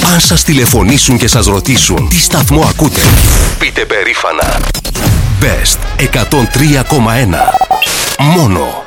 Αν σας τηλεφωνήσουν και σας ρωτήσουν τι σταθμό ακούτε, πείτε περήφανα Best 103,1. Μόνο